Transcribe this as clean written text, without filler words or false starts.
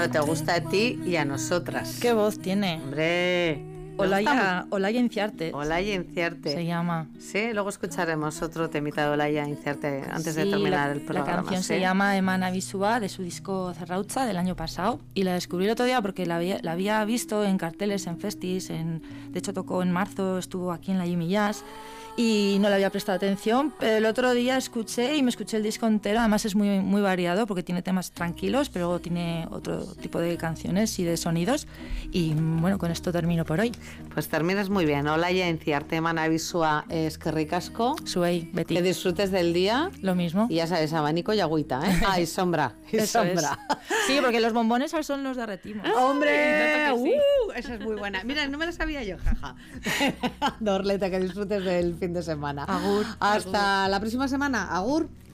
bueno, te gusta a ti y a nosotras. ¿Qué voz tiene? Hombre... Olaya Inciarte. Olaya Inciarte. Se llama. Sí, luego escucharemos otro temita de Olaya Inciarte antes de terminar el programa. La canción se llama Emana Bisúa, de su disco Cerrautza del año pasado, y la descubrí el otro día porque la había visto en carteles, en festis, de hecho tocó en marzo, estuvo aquí en la Jimmy Jazz, y no le había prestado atención, pero el otro día me escuché el disco entero. Además es muy, muy variado porque tiene temas tranquilos, pero luego tiene otro tipo de canciones y de sonidos, y bueno, con esto termino por hoy. Pues terminas muy bien. Olaya Inciarte, Emana Bisúa, eskerrik asko. Zuei, beti. Que disfrutes del día. Lo mismo. Y ya sabes, abanico y agüita, ¿eh? Ah, y sombra. Y Eso sombra. Es. Sí, porque los bombones al sol los derretimos. ¡Hombre! Sí. Esa es muy buena. Mira, no me la sabía yo, jaja. Dorleta, que disfrutes del fin de semana. Agur. Hasta la próxima semana. Agur.